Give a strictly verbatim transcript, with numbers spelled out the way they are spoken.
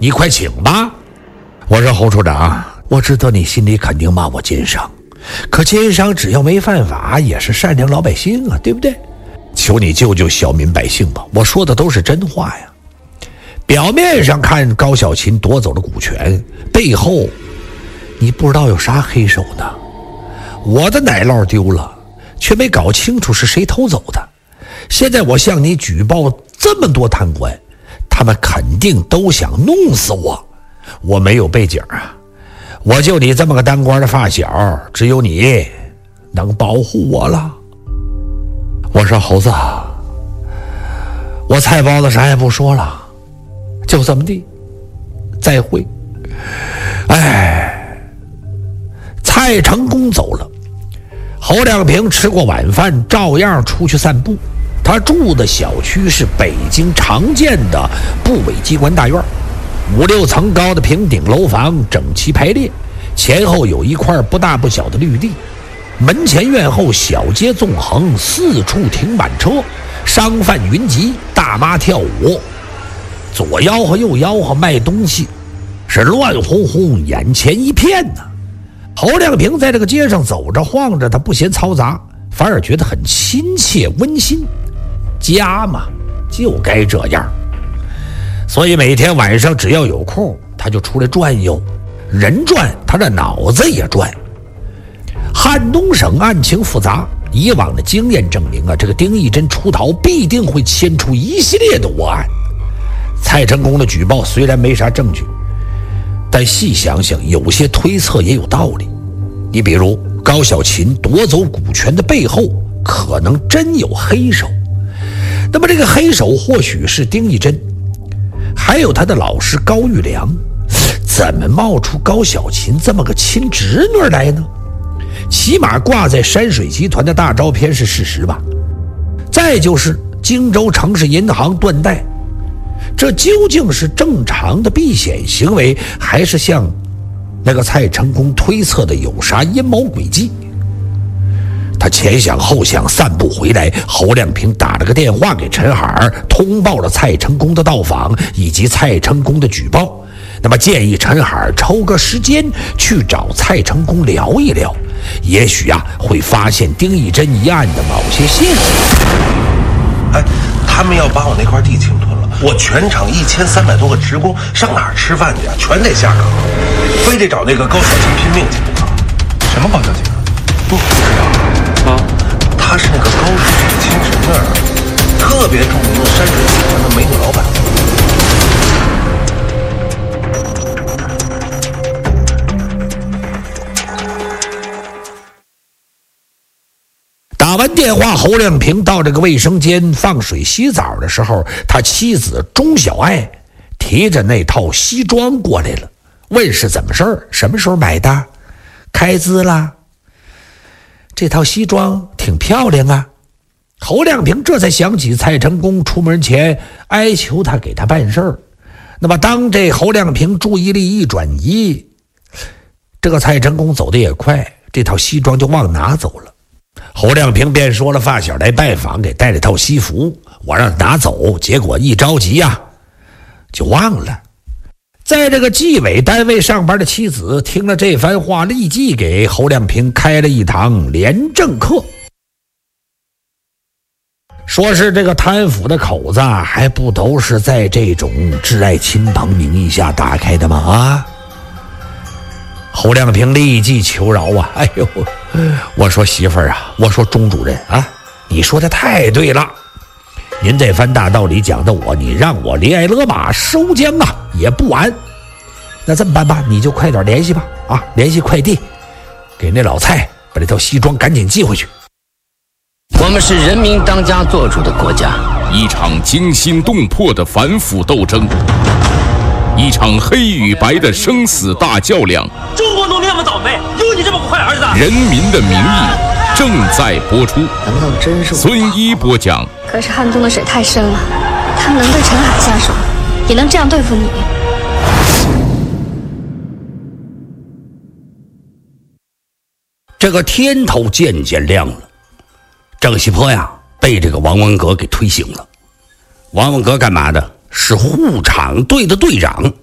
你快请吧。我说侯处长，我知道你心里肯定骂我奸商，可奸商只要没犯法也是善良老百姓啊，对不对？求你救救小民百姓吧，我说的都是真话呀。表面上看高小琴夺走了股权，背后你不知道有啥黑手呢。我的奶酪丢了，却没搞清楚是谁偷走的。现在我向你举报这么多贪官，他们肯定都想弄死我。我没有背景啊，我就你这么个当官的发小，只有你能保护我了。我说猴子，我菜包子啥也不说了，就这么地，再会。哎，蔡成功走了，侯亮平吃过晚饭，照样出去散步。他住的小区是北京常见的部委机关大院，五六层高的平顶楼房整齐排列，前后有一块不大不小的绿地，门前院后小街纵横，四处停满车，商贩云集，大妈跳舞，左吆喝右吆喝卖东西，是乱哄哄，眼前一片呢。侯亮平在这个街上走着晃着，他不嫌嘈杂，反而觉得很亲切温馨。家嘛，就该这样。所以每天晚上只要有空，他就出来转悠，人转，他的脑子也转。汉东省案情复杂，以往的经验证明啊，这个丁义珍出逃必定会牵出一系列的窝案。蔡成功的举报虽然没啥证据，但细想想，有些推测也有道理。你比如高小琴夺走股权的背后，可能真有黑手。那么这个黑手或许是丁义珍，还有他的老师高玉良，怎么冒出高小琴这么个亲侄女来呢？起码挂在山水集团的大照片是事实吧。再就是荆州城市银行断贷，这究竟是正常的避险行为，还是像那个蔡成功推测的有啥阴谋诡计？他前想后想，散步回来，侯亮平打了个电话给陈海，通报了蔡成功的到访以及蔡成功的举报。那么建议陈海抽个时间去找蔡成功聊一聊，也许啊会发现丁义珍一案的某些线索。 哎，他们要把我那块地侵吞了，我全场一千三百多个职工上哪儿吃饭去啊？全得下岗，非得找那个高小琴拼命去不可。 什么高小琴？ 不知道。啊，她是那个高书记的亲侄女，特别著名的山水集团的美女老板。 打完电话，侯亮平到这个卫生间放水洗澡的时候，他妻子钟小爱提着那套西装过来了，问是怎么事儿，什么时候买的，开资啦？这套西装挺漂亮啊。侯亮平这才想起蔡成功出门前哀求他给他办事儿。那么当这侯亮平注意力一转移，这个蔡成功走得也快，这套西装就忘拿走了。侯亮平便说了发小来拜访，给带了套西服，我让他拿走，结果一着急呀、啊、就忘了。在这个纪委单位上班的妻子听了这番话，立即给侯亮平开了一堂廉政课，说是这个贪腐的口子还不都是在这种挚爱亲朋名义下打开的吗？啊！侯亮平立即求饶啊！哎呦，我说媳妇儿啊，我说钟主任啊，你说的太对了，您这番大道理讲的我，你让我离爱勒马收江啊也不晚。那这么办吧，你就快点联系吧，啊，联系快递，给那老蔡把这套西装赶紧寄回去。 我们是人民当家作主的国家， 一场惊心动魄的反腐斗争，一场黑与白的生死大较量。 中国农民那么倒霉，有你这么个坏儿子。 人民的名义正在播出， 难道真是孙一播讲。 可是汉中的水太深了，他们能对陈海下手，也能这样对付你。 这个天头渐渐亮了，郑西坡呀被这个王文革给推醒了。王文革干嘛的？是护厂队的队长，